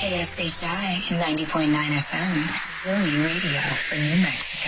KSHI 90.9 FM, Zuni Radio for New Mexico.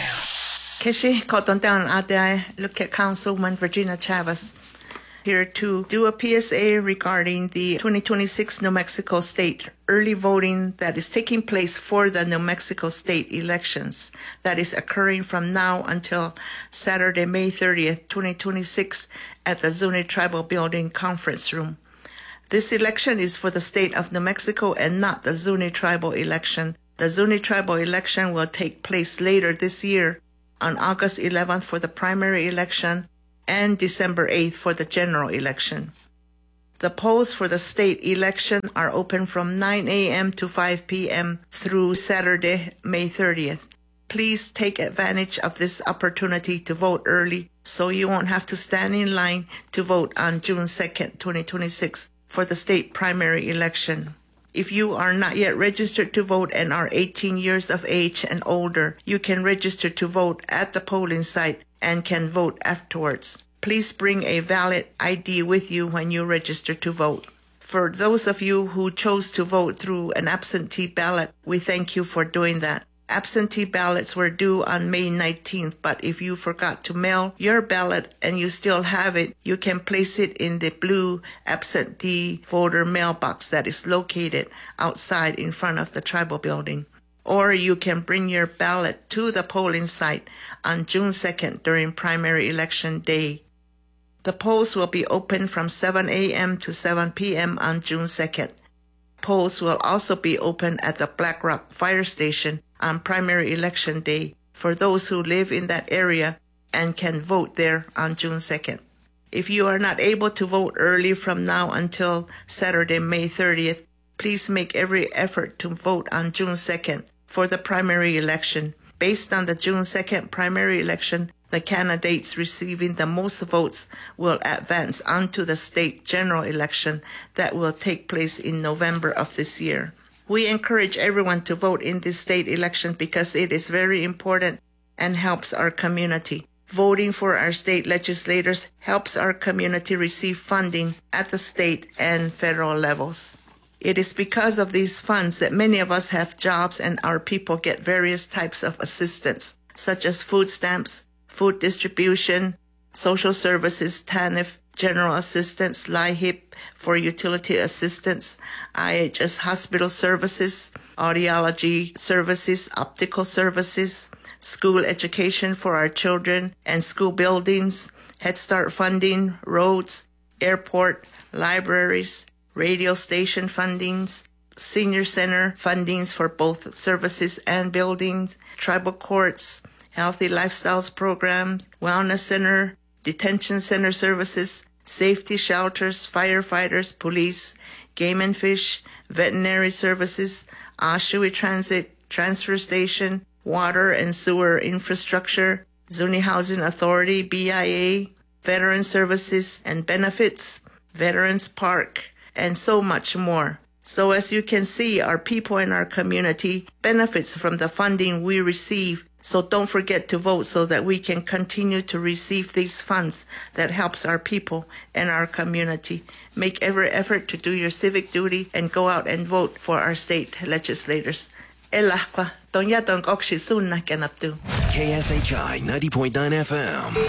Keshi Kotontan Adai, look at Councilwoman Virginia Chavez here to do a PSA regarding the 2026 New Mexico State early voting that is taking place for the New Mexico State elections that is occurring from now until Saturday, May 30th, 2026 at the Zuni Tribal Building Conference Room. This election is for the state of New Mexico and not the Zuni Tribal election. The Zuni Tribal election will take place later this year on August 11th for the primary election and December 8th for the general election. The polls for the state election are open from 9 a.m. to 5 p.m. through Saturday, May 30th. Please take advantage of this opportunity to vote early so you won't have to stand in line to vote on June 2nd, 2026 for the state primary election. If you are not yet registered to vote and are 18 years of age and older, you can register to vote at the polling site and can vote afterwards. Please bring a valid ID with you when you register to vote. For those of you who chose to vote through an absentee ballot, we thank you for doing that. Absentee ballots were due on May 19th, but if you forgot to mail your ballot and you still have it, you can place it in the blue absentee voter mailbox that is located outside in front of the tribal building. Or you can bring your ballot to the polling site on June 2nd during primary election day. The polls will be open from 7 a.m. to 7 p.m. on June 2nd. Polls will also be open at the Black Rock Fire Station on primary election day for those who live in that area and can vote there on June 2nd. If you are not able to vote early from now until Saturday, May 30th, please make every effort to vote on June 2nd for the primary election. Based on the June 2nd primary election, the candidates receiving the most votes will advance onto the state general election that will take place in November of this year. We encourage everyone to vote in this state election because it is very important and helps our community. Voting for our state legislators helps our community receive funding at the state and federal levels. It is because of these funds that many of us have jobs and our people get various types of assistance, such as food stamps, food distribution, social services, TANF, general assistance, LIHIP for utility assistance, IHS hospital services, audiology services, optical services, school education for our children and school buildings, Head Start funding, roads, airport, libraries, radio station fundings, senior center fundings for both services and buildings, tribal courts, healthy lifestyles programs, wellness center, detention center services, safety shelters, firefighters, police, game and fish, veterinary services, Oshawa Transit, transfer station, water and sewer infrastructure, Zuni Housing Authority, BIA, veteran services and benefits, Veterans Park, and so much more. So as you can see, our people in our community benefits from the funding we receive. So don't forget to vote so that we can continue to receive these funds that helps our people and our community. Make every effort to do your civic duty and go out and vote for our state legislators. KSHI 90.9 FM.